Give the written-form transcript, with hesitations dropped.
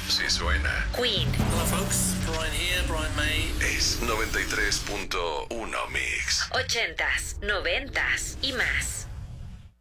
Sí suena. Queen. Hello folks, Brian here, Brian May. Es 93.1 Mix. 80s, 90s y más.